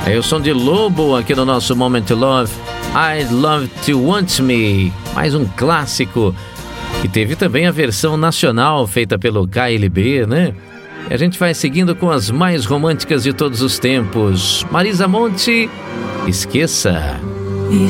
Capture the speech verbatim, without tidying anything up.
É o som de Lobo aqui no nosso Moment to Love. I'd Love to Want Me, mais um clássico. E teve também a versão nacional feita pelo K L B, né? E a gente vai seguindo com as mais românticas de todos os tempos. Marisa Monte, Esqueça.